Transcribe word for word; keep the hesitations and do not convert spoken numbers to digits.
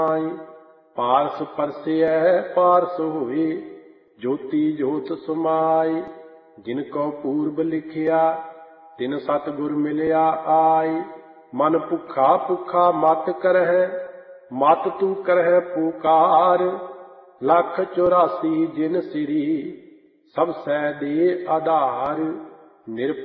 ਪਾਰਸ ਪਰਸੈ ਪਾਰਸ ਹੋਏ, ਜੋਤੀ ਜੋਤ ਸਮਾਈ। ਜਿਨ ਕੋ ਪੂਰਬ ਲਿਖਿਆ, ਤਿਨ ਸਤਿਗੁਰ ਮਿਲਿਆ ਆਈ। ਮਨ ਭੁੱਖਾ ਭੁੱਖਾ ਮਤ ਕਰਹਿ, ਮਤ ਤੂੰ ਕਰਹਿ ਪੁਕਾਰ। ਲੱਖ ਚੁਰਾਸੀ ਜਿਨ ਸਿਰੀ, ਸਭ ਸੈ ਦੇ ਆਧਾਰ। ਨਿਰ